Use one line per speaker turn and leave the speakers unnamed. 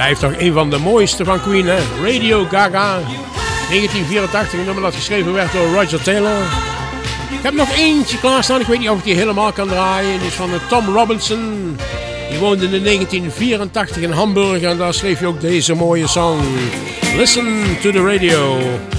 Blijft toch een van de mooiste van Queen, hè? Radio Gaga. 1984, een nummer dat geschreven werd door Roger Taylor. Ik heb nog eentje klaarstaan. Ik weet niet of ik die helemaal kan draaien. Die is van Tom Robinson. Die woonde in 1984 in Hamburg. En daar schreef hij ook deze mooie song. Listen to the radio.